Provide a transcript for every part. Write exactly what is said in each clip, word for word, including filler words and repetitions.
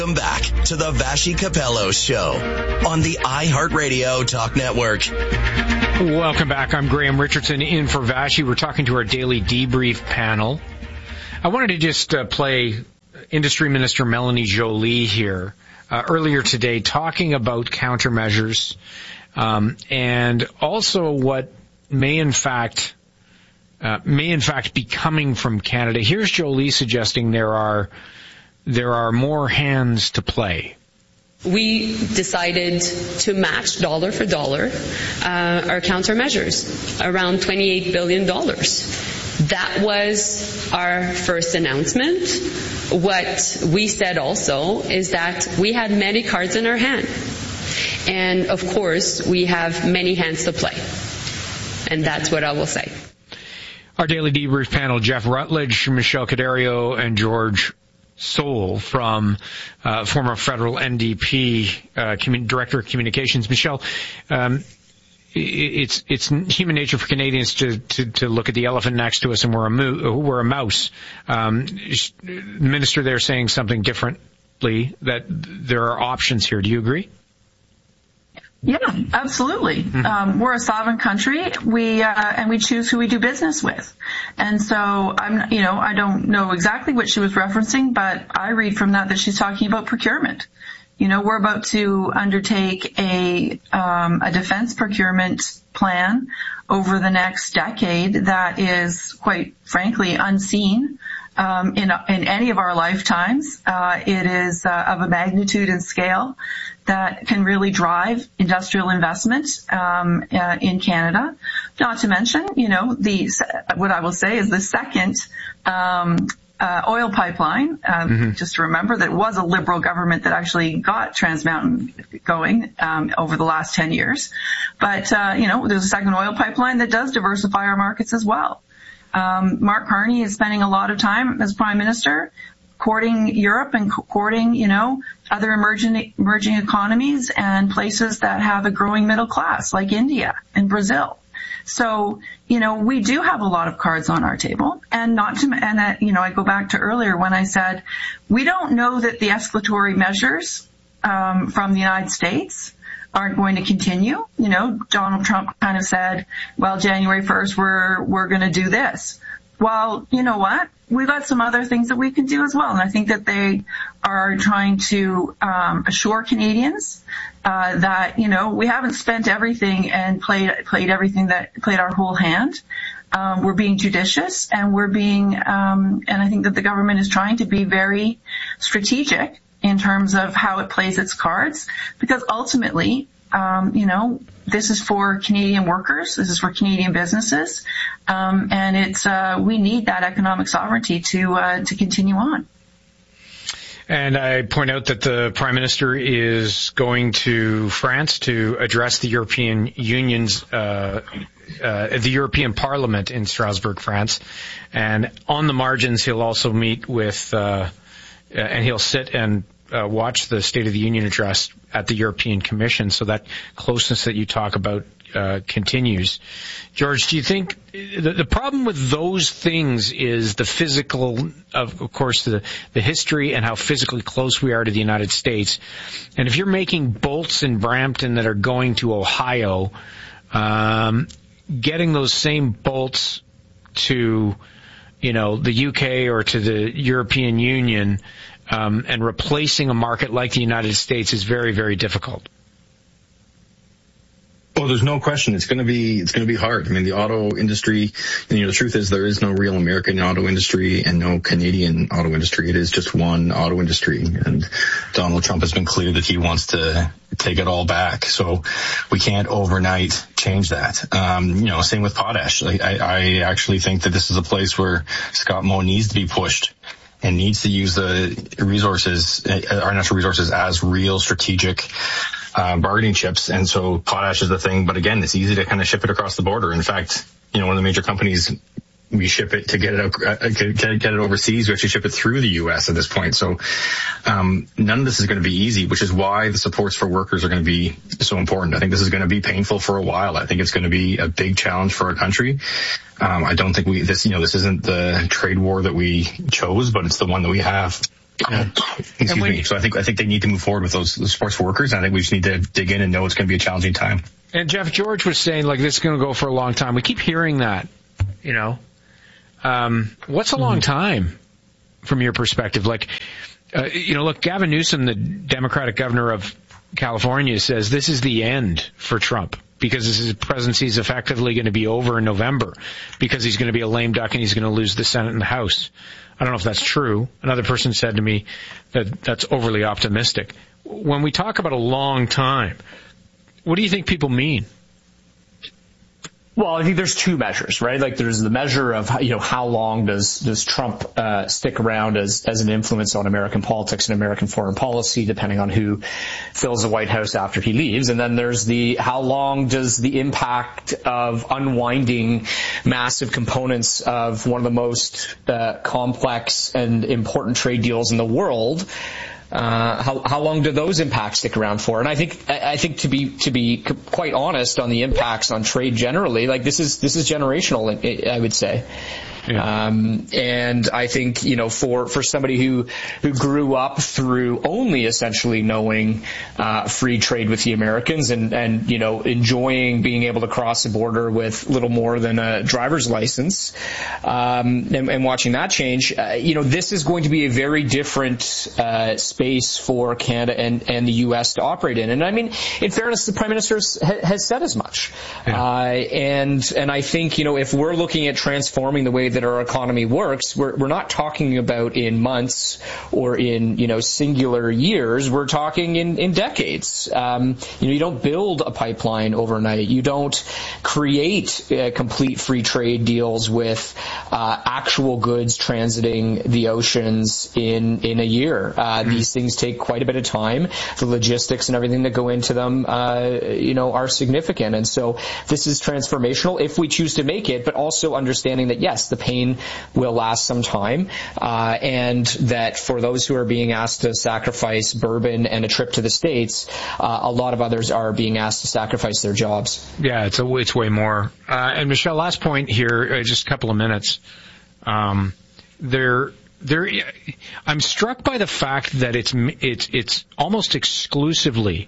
Welcome back to the Vassy Capello Show on the iHeartRadio Talk Network. Welcome back. I'm Graham Richardson in for Vassy. We're talking to our daily debrief panel. I wanted to just uh, play Industry Minister Melanie Joly here uh, earlier today talking about countermeasures um, and also what may in fact uh, may in fact be coming from Canada. Here's Joly suggesting there are there are more hands to play. We decided to match dollar for dollar uh, our countermeasures, around twenty-eight billion dollars. That was our first announcement. What we said also is that we had many cards in our hand. And of course, we have many hands to play. And that's what I will say. Our daily debrief panel, Jeff Rutledge, Michelle Cadario, and George Soul from uh, former federal N D P uh, commun- Director of Communications. Michelle, um, it's it's human nature for Canadians to, to, to look at the elephant next to us and we're a, mo- we're a mouse. Um, the minister there saying something differently, that there are options here. Do you agree? Yeah, absolutely. Mm-hmm. Um, we're a sovereign country. We, uh, and we choose who we do business with. And so I'm, you know, I don't know exactly what she was referencing, but I read from that that she's talking about procurement. You know, we're about to undertake a, um, a defense procurement plan over the next decade that is, quite frankly, unseen um, in, in any of our lifetimes. Uh, it is uh, of a magnitude and scale that can really drive industrial investment um, uh, in Canada. Not to mention, you know, the what I will say is the second um, uh, oil pipeline. Um, mm-hmm. Just to remember that it was a Liberal government that actually got Trans Mountain going um, over the last ten years. But uh, you know, there's a second oil pipeline that does diversify our markets as well. Um, Mark Carney is spending a lot of time as Prime Minister courting Europe and courting, you know, other emerging emerging economies and places that have a growing middle class, like India and Brazil. So, you know, we do have a lot of cards on our table, and not to, and uh, you know, I go back to earlier when I said we don't know that the escalatory measures um, from the United States aren't going to continue. You know, Donald Trump kind of said, well, January first, we're we're going to do this. Well, you know what? We've got some other things that we can do as well. And I think that they are trying to um, assure Canadians uh, that, you know, we haven't spent everything and played played everything that played our whole hand. Um, we're being judicious, and we're being, um, and I think that the government is trying to be very strategic in terms of how it plays its cards, because ultimately, um, you know, this is for Canadian workers. This is for Canadian businesses. Um, and it's, uh, we need that economic sovereignty to, uh, to continue on. And I point out that the Prime Minister is going to France to address the European Union's, uh, uh, the European Parliament in Strasbourg, France. And on the margins, he'll also meet with, uh, and he'll sit and Uh, watch the State of the Union address at the European Commission, so that closeness that you talk about uh, continues. George, do you think the, the problem with those things is the physical, of, of course, the, the history and how physically close we are to the United States? And if you're making bolts in Brampton that are going to Ohio, um, getting those same bolts to, you know, the U K or to the European Union, Um, and replacing a market like the United States is very, very difficult. Well, there's no question it's going to be it's going to be hard. I mean, the auto industry, you know, the truth is there is no real American auto industry and no Canadian auto industry. It is just one auto industry, and Donald Trump has been clear that he wants to take it all back. So we can't overnight change that. Um, you know, same with potash. I, I, I actually think that this is a place where Scott Moe needs to be pushed and needs to use the resources, our natural resources, as real strategic uh, bargaining chips. And so potash is the thing. But again, it's easy to kind of ship it across the border. In fact, you know, one of the major companies, we ship it to get it out, uh, get, get it overseas. We actually ship it through the U S at this point. So um, none of this is going to be easy, which is why the supports for workers are going to be so important. I think this is going to be painful for a while. I think it's going to be a big challenge for our country. Um, I don't think we, this, you know, this isn't the trade war that we chose, but it's the one that we have. Yeah. Excuse when, me. So I think I think they need to move forward with those, those sports workers. And I think we just need to dig in and know it's going to be a challenging time. And Jeff George was saying, like, this is going to go for a long time. We keep hearing that, you know. Um, what's a long time from your perspective? Like, uh, you know, look, Gavin Newsom, the Democratic governor of California, says this is the end for Trump because his presidency is effectively going to be over in November because he's going to be a lame duck and he's going to lose the Senate and the House. I don't know if that's true. Another person said to me that that's overly optimistic. When we talk about a long time, what do you think people mean? Well, I think there's two measures, right? Like there's the measure of, you know, how long does, does Trump, uh, stick around as, as an influence on American politics and American foreign policy, depending on who fills the White House after he leaves. And then there's the, how long does the impact of unwinding massive components of one of the most, uh, complex and important trade deals in the world, Uh, how, how long do those impacts stick around for? And I think, I think to be, to be quite honest on the impacts on trade generally, like this is, this is generational, I would say. Yeah. Um, and I think, you know, for, for somebody who, who grew up through only essentially knowing, uh, free trade with the Americans and, and, you know, enjoying being able to cross the border with little more than a driver's license, um, and, and watching that change, uh, you know, this is going to be a very different, uh, space for Canada and, and the U S to operate in. And I mean, in fairness, the Prime Minister has said as much. Yeah. Uh, and, and I think, you know, if we're looking at transforming the way that our economy works, we're, we're not talking about in months or in, you know, singular years. We're talking in, in decades. Um, you know, you don't build a pipeline overnight. You don't create uh, complete free trade deals with uh, actual goods transiting the oceans in, in a year. Uh, these things take quite a bit of time. The logistics and everything that go into them, uh, you know, are significant. And so this is transformational if we choose to make it, but also understanding that, yes, the pain will last some time, uh, and that for those who are being asked to sacrifice bourbon and a trip to the States, uh, a lot of others are being asked to sacrifice their jobs. Yeah, it's a, it's way more. Uh, and Michelle, last point here, uh, just a couple of minutes. Um, there, there, I'm struck by the fact that it's, it's, it's almost exclusively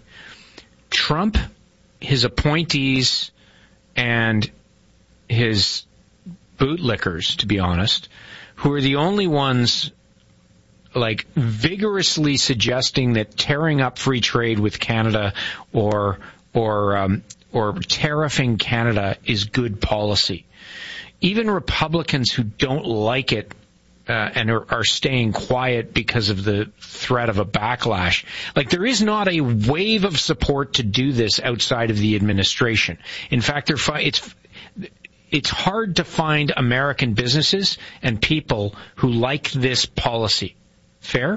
Trump, his appointees, and his bootlickers, to be honest, who are the only ones like vigorously suggesting that tearing up free trade with Canada or or um, or tariffing Canada is good policy. Even Republicans who don't like it uh, and are, are staying quiet because of the threat of a backlash, like there is not a wave of support to do this outside of the administration. In fact, they're fi- it's It's hard to find American businesses and people who like this policy. Fair?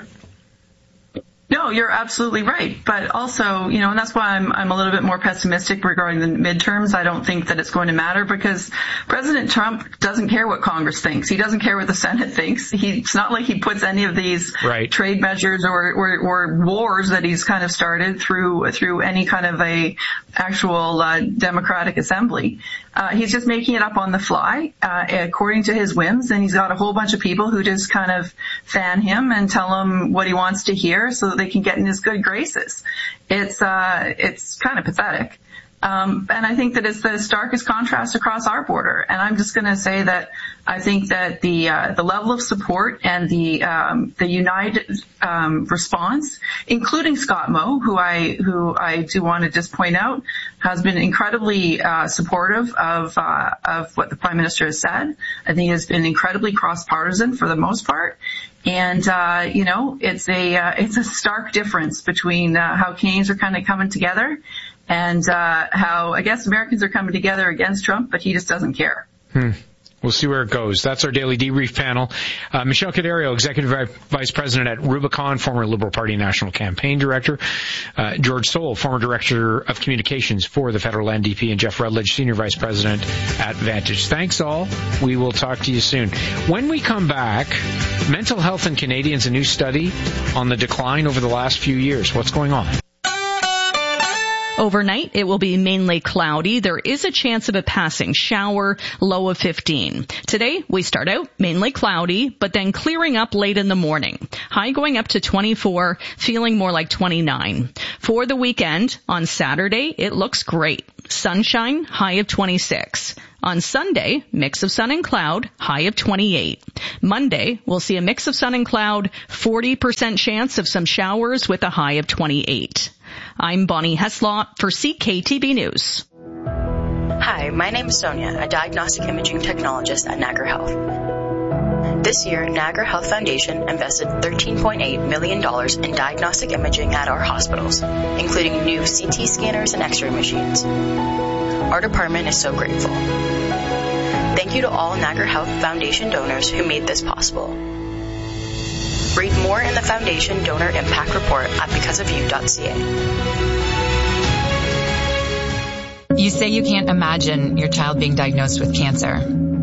No, you're absolutely right. But also, you know, and that's why I'm, I'm a little bit more pessimistic regarding the midterms. I don't think that it's going to matter because President Trump doesn't care what Congress thinks. He doesn't care what the Senate thinks. He, it's not like he puts any of these right. trade measures or, or, or wars that he's kind of started through, through any kind of a actual, uh, democratic assembly. Uh, he's just making it up on the fly, uh, according to his whims. And he's got a whole bunch of people who just kind of fan him and tell him what he wants to hear so that they can get in his good graces. It's, uh, it's kind of pathetic. Um, and I think that it's the starkest contrast across our border. And I'm just going to say that I think that the uh, the level of support and the um, the united um, response, including Scott Moe, who I who I do want to just point out, has been incredibly uh, supportive of uh, of what the Prime Minister has said. I think has been incredibly cross-partisan for the most part. And, uh, you know, it's a, uh, it's a stark difference between, uh, how Canadians are kind of coming together and, uh, how I guess Americans are coming together against Trump, but he just doesn't care. Hmm. We'll see where it goes. That's our daily debrief panel. Uh, Michelle Cadario, Executive Vice President at Rubicon, former Liberal Party National Campaign Director. Uh, George Soule, former Director of Communications for the federal N D P, and Jeff Rutledge, Senior Vice President at Vantage. Thanks all. We will talk to you soon. When we come back, mental health in Canadians, a new study on the decline over the last few years. What's going on? Overnight, it will be mainly cloudy. There is a chance of a passing shower, low of fifteen. Today, we start out mainly cloudy, but then clearing up late in the morning. High going up to twenty-four, feeling more like twenty-nine. For the weekend, on Saturday, it looks great. Sunshine, high of twenty-six. On Sunday, mix of sun and cloud, high of twenty-eight. Monday, we'll see a mix of sun and cloud, forty percent chance of some showers with a high of twenty-eight. I'm Bonnie Heslop for C K T V News. Hi, my name is Sonia, a diagnostic imaging technologist at Niagara Health. This year, Niagara Health Foundation invested thirteen point eight million dollars in diagnostic imaging at our hospitals, including new C T scanners and X-ray machines. Our department is so grateful. Thank you to all Niagara Health Foundation donors who made this possible. Read more in the Foundation Donor Impact Report at because of you dot c a. You say you can't imagine your child being diagnosed with cancer,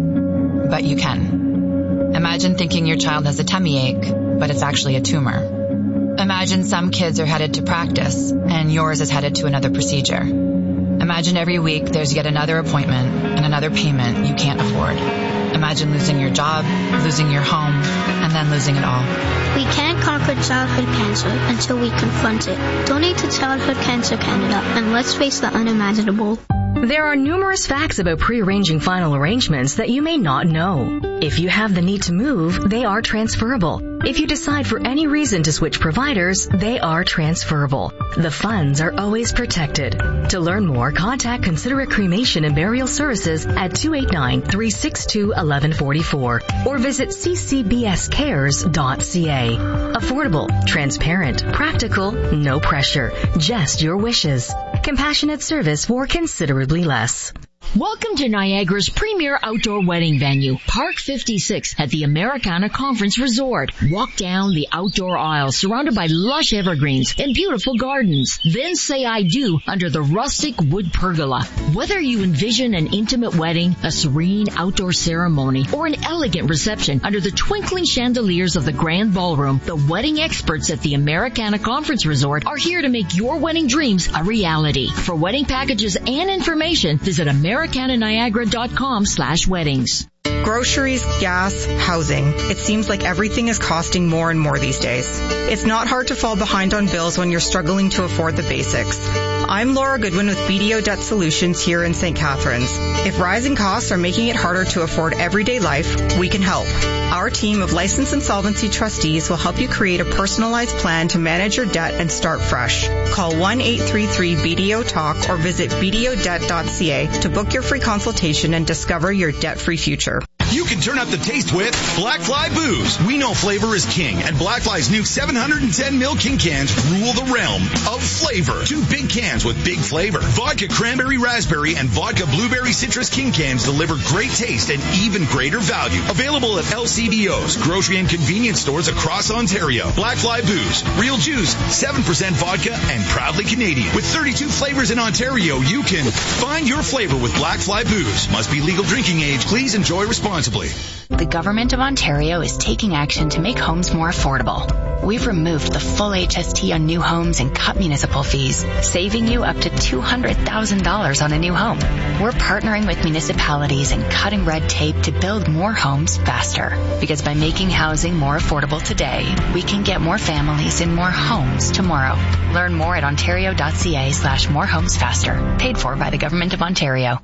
but you can. Imagine thinking your child has a tummy ache, but it's actually a tumor. Imagine some kids are headed to practice, and yours is headed to another procedure. Imagine every week there's yet another appointment and another payment you can't afford. Imagine losing your job, losing your home, and then losing it all. We can't conquer childhood cancer until we confront it. Donate to Childhood Cancer Canada, and let's face the unimaginable. There are numerous facts about pre-arranging final arrangements that you may not know. If you have the need to move, they are transferable. If you decide for any reason to switch providers, they are transferable. The funds are always protected. To learn more, contact Considerate Cremation and Burial Services at two eight nine, three six two, one one four four or visit c c b s cares dot c a. Affordable, transparent, practical, no pressure, just your wishes. Compassionate service for considerably less. Welcome to Niagara's premier outdoor wedding venue, Park fifty-six at the Americana Conference Resort. Walk down the outdoor aisle surrounded by lush evergreens and beautiful gardens. Then say I do under the rustic wood pergola. Whether you envision an intimate wedding, a serene outdoor ceremony, or an elegant reception under the twinkling chandeliers of the grand ballroom, the wedding experts at the Americana Conference Resort are here to make your wedding dreams a reality. For wedding packages and information, visit Americana Niagara dot com slash weddings. Groceries, gas, housing. It seems like everything is costing more and more these days. It's not hard to fall behind on bills when you're struggling to afford the basics. I'm Laura Goodwin with B D O Debt Solutions here in Saint Catharines. If rising costs are making it harder to afford everyday life, we can help. Our team of licensed insolvency trustees will help you create a personalized plan to manage your debt and start fresh. Call one eight three three B D O talk or visit b d o debt dot c a to book your free consultation and discover your debt-free future. You can turn up the taste with Blackfly Booze. We know flavor is king, and Blackfly's new seven hundred ten milliliter King cans rule the realm of flavor. Two big cans with big flavor. Vodka Cranberry Raspberry and Vodka Blueberry Citrus King cans deliver great taste and even greater value. Available at L C B Os, grocery and convenience stores across Ontario. Blackfly Booze. Real juice, seven percent vodka, and proudly Canadian. With thirty-two flavors in Ontario, you can find your flavor with Blackfly Booze. Must be legal drinking age. Please enjoy responsibly. The Government of Ontario is taking action to make homes more affordable. We've removed the full H S T on new homes and cut municipal fees, saving you up to two hundred thousand dollars on a new home. We're partnering with municipalities and cutting red tape to build more homes faster. Because by making housing more affordable today, we can get more families in more homes tomorrow. Learn more at ontario dot c a slash more homes faster. Paid for by the Government of Ontario.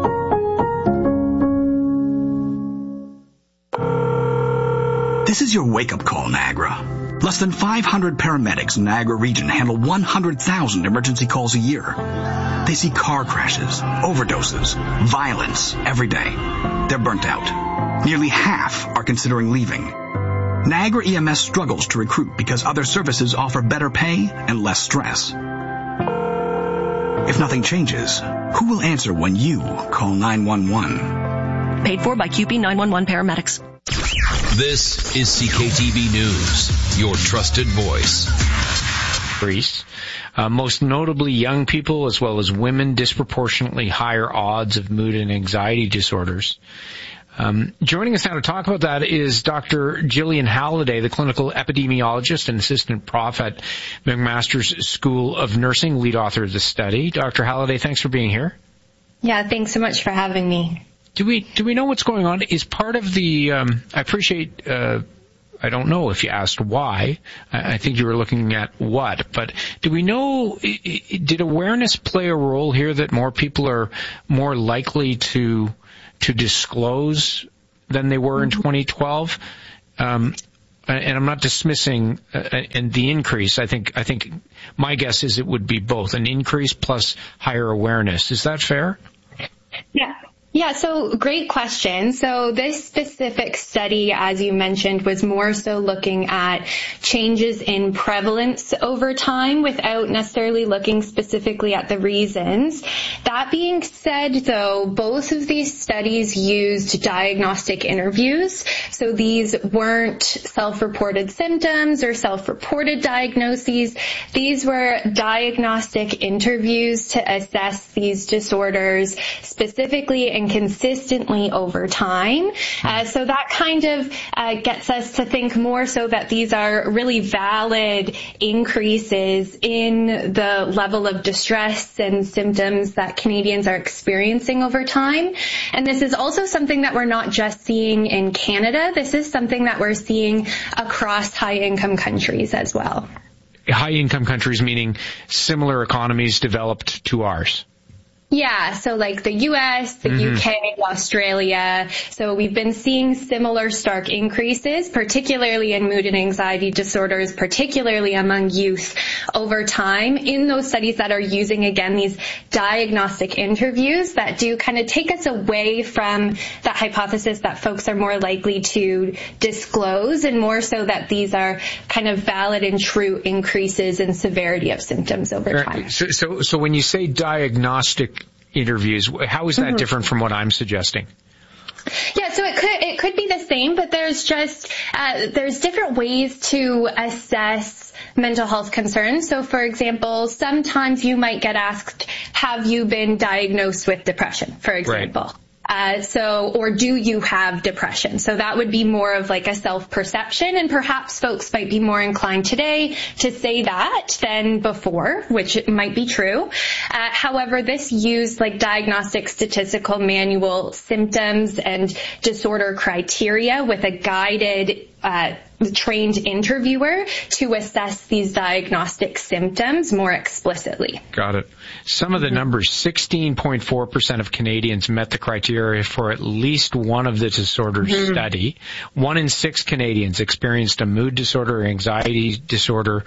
This is your wake-up call, Niagara. Less than five hundred paramedics in the Niagara region handle one hundred thousand emergency calls a year. They see car crashes, overdoses, violence every day. They're burnt out. Nearly half are considering leaving. Niagara E M S struggles to recruit because other services offer better pay and less stress. If nothing changes, who will answer when you call nine one one? Paid for by Q P nine one one Paramedics. This is C K T V News, your trusted voice. Uh, most notably young people as well as women disproportionately higher odds of mood and anxiety disorders. Um, joining us now to talk about that is Doctor Gillian Halliday, the clinical epidemiologist and assistant prof at McMaster's School of Nursing, lead author of the study. Doctor Halliday, thanks for being here. Yeah, thanks so much for having me. Do we do we know what's going on? Is part of the um, I appreciate. Uh, I don't know if you asked why. I think you were looking at what. But do we know, did awareness play a role here that more people are more likely to to disclose than they were in twenty twelve? Um, and I'm not dismissing uh, and the increase. I think I think my guess is it would be both, an increase plus higher awareness. Is that fair? Yeah. Yeah, so great question. So this specific study, as you mentioned, was more so looking at changes in prevalence over time without necessarily looking specifically at the reasons. That being said, though, both of these studies used diagnostic interviews. So these weren't self-reported symptoms or self-reported diagnoses. These were diagnostic interviews to assess these disorders specifically and consistently over time. Uh, so that kind of uh, gets us to think more so that these are really valid increases in the level of distress and symptoms that Canadians are experiencing over time. And this is also something that we're not just seeing in Canada. This is something that we're seeing across high-income countries as well. High-income countries meaning similar economies developed to ours. Yeah, so like the U S, the mm-hmm. U K, Australia. So we've been seeing similar stark increases, particularly in mood and anxiety disorders, particularly among youth over time in those studies that are using, again, these diagnostic interviews that do kind of take us away from that hypothesis that folks are more likely to disclose and more so that these are kind of valid and true increases in severity of symptoms over time. So, so, so when you say diagnostic interviews, how is that mm-hmm. different from what I'm suggesting? Yeah, so it could it could be the same, but there's just uh, there's different ways to assess mental health concerns. So, for example, sometimes you might get asked, "Have you been diagnosed with depression?" For example. Right. Uh, so, or do you have depression? So that would be more of like a self-perception, and perhaps folks might be more inclined today to say that than before, which it might be true. Uh, however, this used like diagnostic statistical manual symptoms and disorder criteria with a guided uh, trained interviewer to assess these diagnostic symptoms more explicitly. Got it. Some of the numbers, sixteen point four percent of Canadians met the criteria for at least one of the disorders mm-hmm. study. One in six Canadians experienced a mood disorder, anxiety disorder,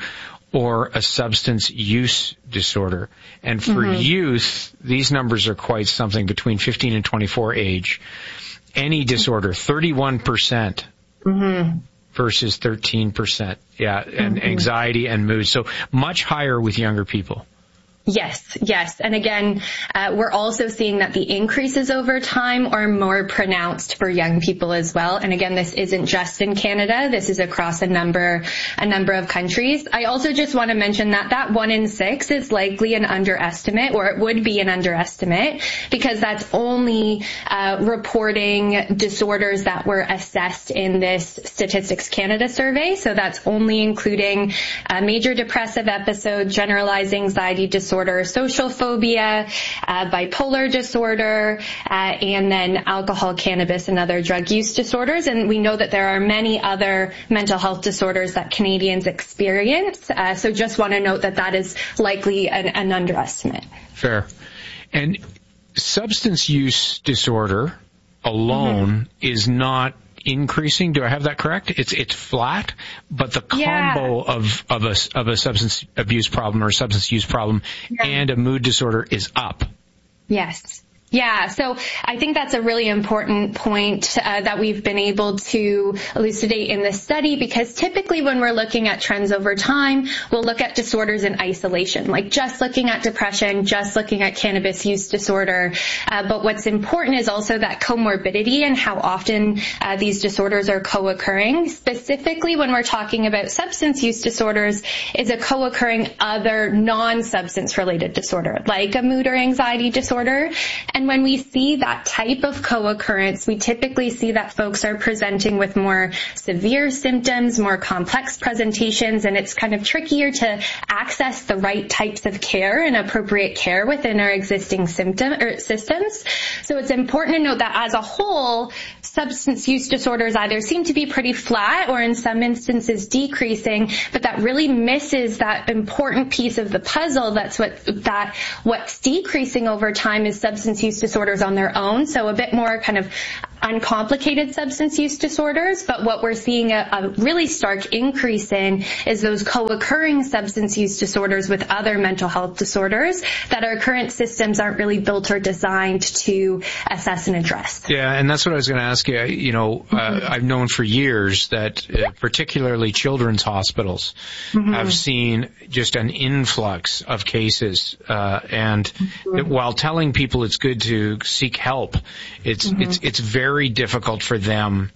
or a substance use disorder. And for mm-hmm. youth, these numbers are quite something between fifteen and twenty-four age. Any disorder, thirty-one percent. Mm-hmm. Versus thirteen percent. Yeah, and mm-hmm. anxiety and mood. So much higher with younger people. Yes, yes. And again, uh, we're also seeing that the increases over time are more pronounced for young people as well. And again, this isn't just in Canada. This is across a number, a number of countries. I also just want to mention that that one in six is likely an underestimate, or it would be an underestimate, because that's only uh, reporting disorders that were assessed in this Statistics Canada survey. So that's only including uh, major depressive episodes, generalized anxiety disorder, social phobia, uh, bipolar disorder, uh, and then alcohol, cannabis, and other drug use disorders. And we know that there are many other mental health disorders that Canadians experience. Uh, so just want to note that that is likely an, an underestimate. Fair. And substance use disorder alone mm-hmm. is not increasing. Do I have that correct? It's it's flat, but the combo yeah. of of a of a substance abuse problem or a substance use problem yeah. and a mood disorder is up. Yes. Yeah, so I think that's a really important point uh, that we've been able to elucidate in this study, because typically when we're looking at trends over time, we'll look at disorders in isolation, like just looking at depression, just looking at cannabis use disorder. Uh, but what's important is also that comorbidity and how often uh, these disorders are co-occurring. Specifically, when we're talking about substance use disorders, is a co-occurring other non-substance related disorder, like a mood or anxiety disorder. And when we see that type of co-occurrence, we typically see that folks are presenting with more severe symptoms, more complex presentations, and it's kind of trickier to access the right types of care and appropriate care within our existing symptom or systems. So it's important to note that as a whole, substance use disorders either seem to be pretty flat or in some instances decreasing, but that really misses that important piece of the puzzle. That's what that what's decreasing over time is substance use disorders on their own. So a bit more kind of uncomplicated substance use disorders, but what we're seeing a, a really stark increase in is those co-occurring substance use disorders with other mental health disorders that our current systems aren't really built or designed to assess and address. Yeah, and that's what I was going to ask you. You know, uh, mm-hmm. I've known for years that uh, particularly children's hospitals mm-hmm. have seen just an influx of cases, uh, and mm-hmm. while telling people it's good to seek help, it's mm-hmm. it's it's very very difficult for them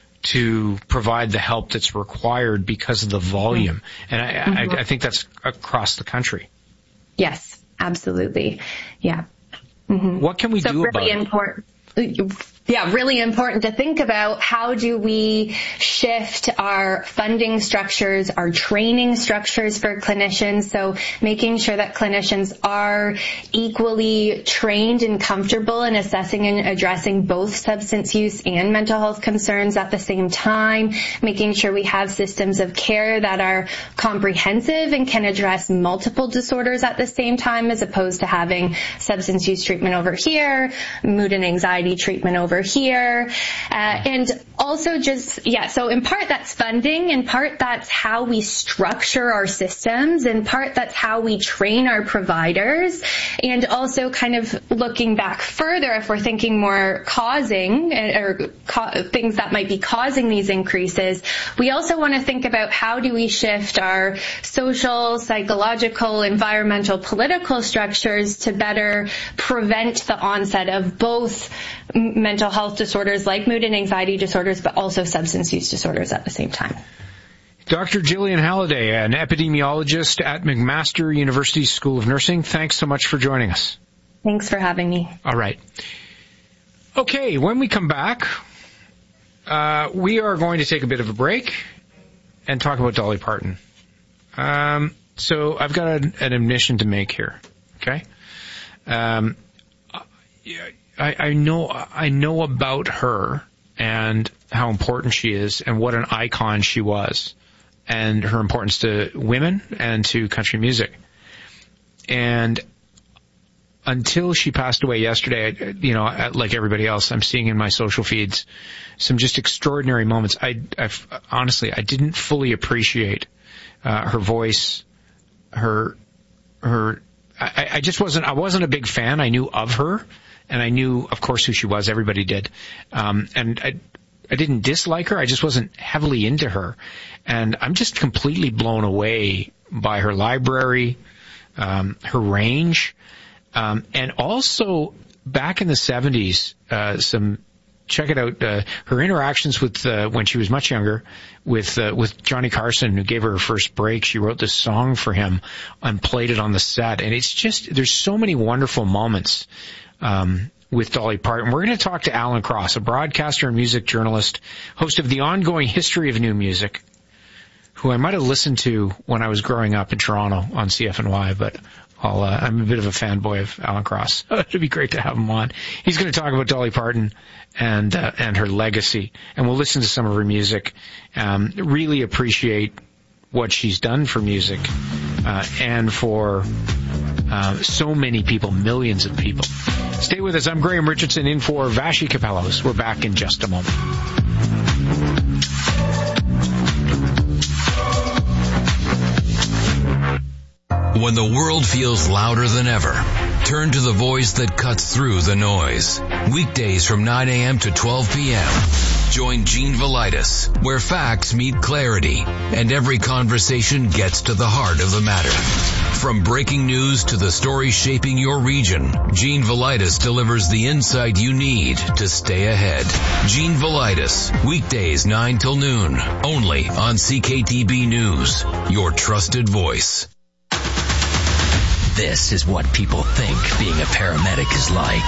to provide the help that's required because of the volume. And I, mm-hmm. I, I think that's across the country. Yes, absolutely. Yeah. Mm-hmm. What can we so do really about it? Important, yeah, really important to think about how do we shift our funding structures, our training structures for clinicians, so making sure that clinicians are equally trained and comfortable in assessing and addressing both substance use and mental health concerns at the same time, making sure we have systems of care that are comprehensive and can address multiple disorders at the same time, as opposed to having substance use treatment over here, mood and anxiety treatment over here, uh, and also just, yeah, so in part that's funding, in part that's how we structure our systems, in part that's how we train our providers, and also kind of looking back further, if we're thinking more causing, or ca- things that might be causing these increases, we also want to think about how do we shift our social, psychological, environmental, political structures to better prevent the onset of both mental health disorders like mood and anxiety disorders, but also substance use disorders at the same time. Doctor Gillian Halliday, an epidemiologist at McMaster University School of Nursing, thanks so much for joining us. Thanks for having me. All right. Okay, when we come back, uh, we are going to take a bit of a break and talk about Dolly Parton. Um, so I've got an, an admission to make here, okay? Um, I, I know I know about her and how important she is and what an icon she was and her importance to women and to country music. And until she passed away yesterday, you know, like everybody else, I'm seeing in my social feeds some just extraordinary moments. I I've, honestly, I didn't fully appreciate uh, her voice, her her. I, I just wasn't. I wasn't a big fan. I knew of her. And I knew, of course, who she was. Everybody did. Um, and I, I didn't dislike her. I just wasn't heavily into her. And I'm just completely blown away by her library, um, her range. Um, and also, back in the seventies, uh, some, check it out, uh, her interactions with, uh, when she was much younger, with, uh, with Johnny Carson, who gave her her first break. She wrote this song for him and played it on the set. And it's just, there's so many wonderful moments Um, with Dolly Parton. We're going to talk to Alan Cross, a broadcaster and music journalist, host of The Ongoing History of New Music, who I might have listened to when I was growing up in Toronto on C F N Y, but I'll, uh, I'm a bit of a fanboy of Alan Cross. It'd be great to have him on. He's going to talk about Dolly Parton and uh, and her legacy, and we'll listen to some of her music. Um, really appreciate what she's done for music uh, and for uh, so many people, millions of people. Stay with us. I'm Graham Richardson in for Vashi Capellos. We're back in just a moment. When the world feels louder than ever, turn to the voice that cuts through the noise. Weekdays from nine a.m. to twelve p.m. Join Gene Velitis, where facts meet clarity and every conversation gets to the heart of the matter. From breaking news to the stories shaping your region, Gene Velitis delivers the insight you need to stay ahead. Gene Velitis, weekdays nine till noon, only on C K T B News, your trusted voice. This is what people think being a paramedic is like.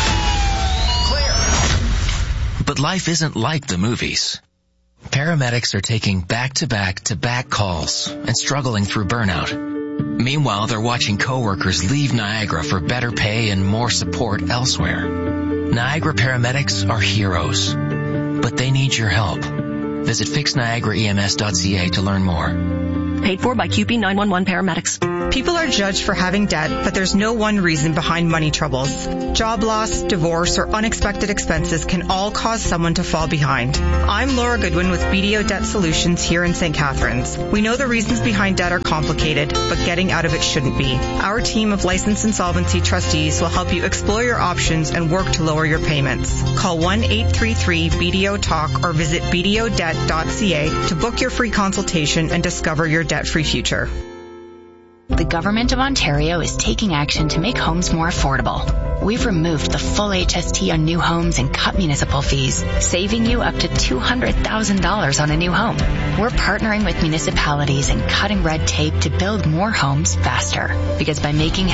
Clear. But life isn't like the movies. Paramedics are taking back-to-back-to-back calls and struggling through burnout. Meanwhile, they're watching coworkers leave Niagara for better pay and more support elsewhere. Niagara paramedics are heroes, but they need your help. Visit fix niagara e m s dot c a to learn more. Paid for by Q P nine one one paramedics. People are judged for having debt, but there's no one reason behind money troubles. Job loss, divorce, or unexpected expenses can all cause someone to fall behind. I'm Laura Goodwin with B D O Debt Solutions here in Saint Catharines. We know the reasons behind debt are complicated, but getting out of it shouldn't be. Our team of licensed insolvency trustees will help you explore your options and work to lower your payments. Call one eight three three B D O talk or visit b d o debt dot c a to book your free consultation and discover your debt-free future. The Government of Ontario is taking action to make homes more affordable. We've removed the full H S T on new homes and cut municipal fees, saving you up to two hundred thousand dollars on a new home. We're partnering with municipalities and cutting red tape to build more homes faster. Because by making